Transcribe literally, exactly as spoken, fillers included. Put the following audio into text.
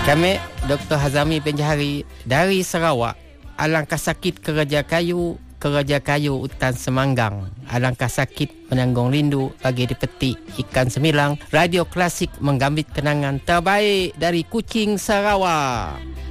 Kami Doktor Hazami Penjahari dari Sarawak. Alangkah sakit Keraja Kayu, Keraja Kayu Hutan Semanggang. Alangkah sakit menanggung rindu bagi dipetik ikan semilang. Radio Klasik menggambit kenangan terbaik dari Kuching, Sarawak.